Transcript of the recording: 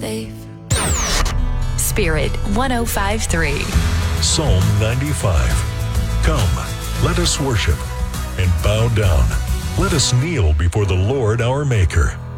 Safe. Spirit 105.3. Psalm 95. Come, let us worship and bow down. Let us kneel before the Lord our Maker.